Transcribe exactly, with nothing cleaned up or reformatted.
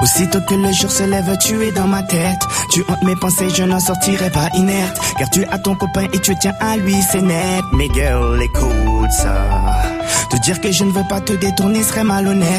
Aussitôt que le jour se lève, tu es dans ma tête. Tu hantes mes pensées, je n'en sortirai pas inerte. Car tu as ton copain et tu tiens à lui, c'est net. Mais girl, écoute ça. Te dire que je ne veux pas te détourner serait malhonnête.